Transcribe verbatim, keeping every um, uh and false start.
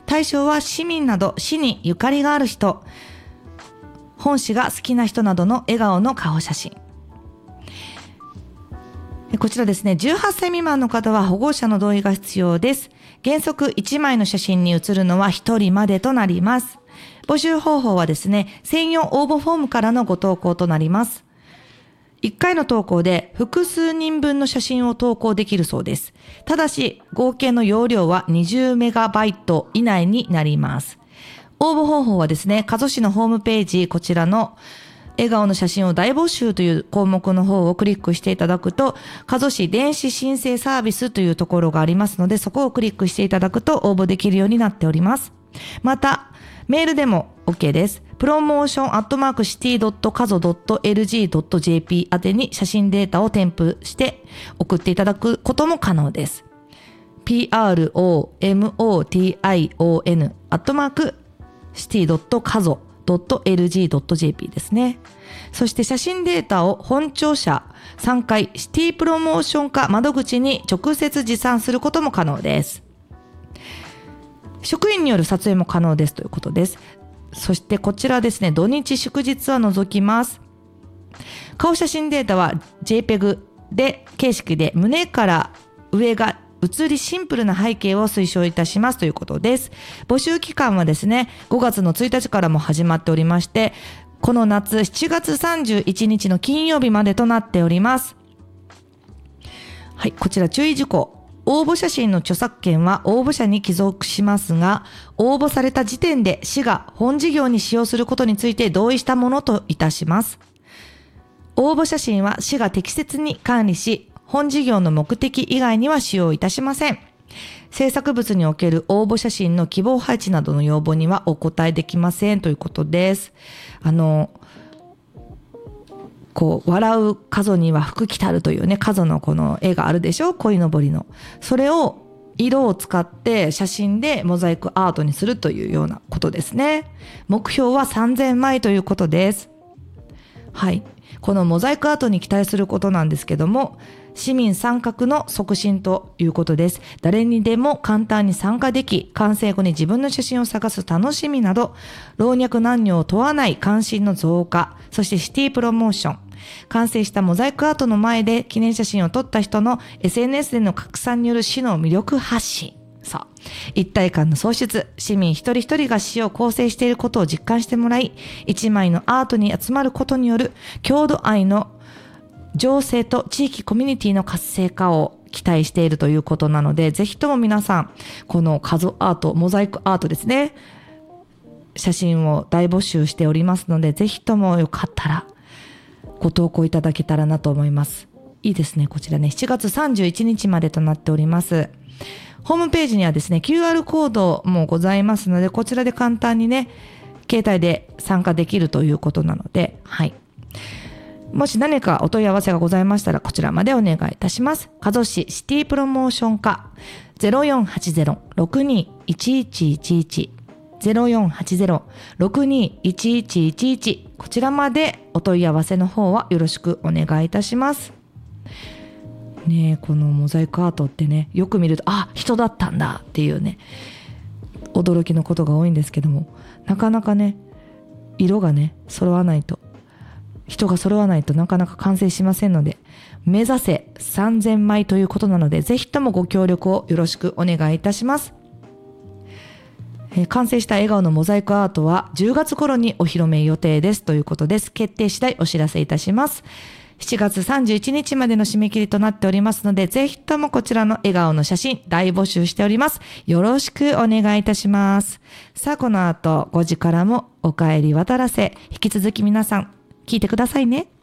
対象は市民など市にゆかりがある人、本市が好きな人などの笑顔の顔写真。こちらですね、じゅうはっさい未満の方は保護者の同意が必要です。原則いちまいの写真に写るのはひとりまでとなります。募集方法はですね、専用応募フォームからのご投稿となります。いっかいの投稿で複数人分の写真を投稿できるそうです。ただし、合計の容量はにじゅうメガバイト以内になります。応募方法はですね、加須市のホームページ、こちらの笑顔の写真を大募集という項目の方をクリックしていただくと、加須市電子申請サービスというところがありますので、そこをクリックしていただくと応募できるようになっております。また、メールでも OK です。プロモーションアットマークシティドットカゾドットエルジードットジェーピー 宛てに写真データを添付して送っていただくことも可能です。プロモーション アットマークシティドットカゾドットエルジードットジェーピー ですね。そして写真データを本庁舎さんかいシティプロモーション課窓口に直接持参することも可能です。職員による撮影も可能ですということです。そしてこちらですね、土日祝日は除きます。顔写真データは ジェイペグ で形式で胸から上が写りシンプルな背景を推奨いたしますということです。募集期間はですね、ごがつのついたちからも始まっておりまして、この夏しちがつさんじゅういちにちの金曜日までとなっております。はい、こちら注意事項。応募写真の著作権は応募者に帰属しますが、応募された時点で市が本事業に使用することについて同意したものといたします。応募写真は市が適切に管理し、本事業の目的以外には使用いたしません。制作物における応募写真の希望配置などの要望にはお答えできませんということです。あの、こう、笑うカゾには福来たるというね、カゾのこの絵があるでしょ、鯉のぼりの。それを色を使って写真でモザイクアートにするというようなことですね。目標はさんぜんまいということです。はい。このモザイクアートに期待することなんですけども、市民参画の促進ということです。誰にでも簡単に参加でき、完成後に自分の写真を探す楽しみなど、老若男女を問わない関心の増加、そしてシティプロモーション、完成したモザイクアートの前で記念写真を撮った人の エスエヌエス での拡散による市の魅力発信。そう。一体感の創出、市民一人一人が市を構成していることを実感してもらい、一枚のアートに集まることによる郷土愛の情勢と地域コミュニティの活性化を期待しているということなので、ぜひとも皆さん、このカゾアート、モザイクアートですね、写真を大募集しておりますので、ぜひともよかったらご投稿いただけたらなと思います。いいですね、こちらね、しちがつさんじゅういちにちまでとなっております。ホームページにはですね、キューアール コードもございますので、こちらで簡単にね、携帯で参加できるということなので、はい。もし何かお問い合わせがございましたら、こちらまでお願いいたします。加須市シティプロモーション課 ゼロよんはちゼロ ろくにいちいちいちいち ゼロよんはちゼロ ろくにいちいちいちいち、こちらまでお問い合わせの方はよろしくお願いいたします。ねえ、このモザイクアートってね、よく見ると、あ、人だったんだっていうね、驚きのことが多いんですけども、なかなかね、色がね、揃わないと、人が揃わないとなかなか完成しませんので、目指せさんぜんまいということなので、ぜひともご協力をよろしくお願いいたします。えー、完成した笑顔のモザイクアートはじゅうがつ頃にお披露目予定ですということです。決定次第お知らせいたします。しちがつさんじゅういちにちまでの締め切りとなっておりますので、ぜひともこちらの笑顔の写真大募集しております。よろしくお願いいたします。さあ、この後ごじからもお帰り渡らせ、引き続き皆さん聞いてくださいね。